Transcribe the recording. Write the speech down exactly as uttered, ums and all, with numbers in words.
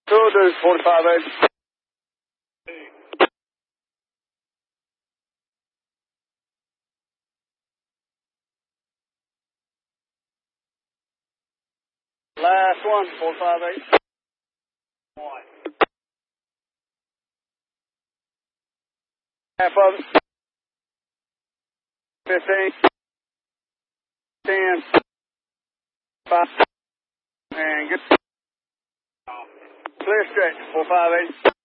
Two, do forty-five eighty. Last one, forty-five eighty. One. Half of it. Fifteen. Ten. Five. And good. Clear stretch, four five eighty.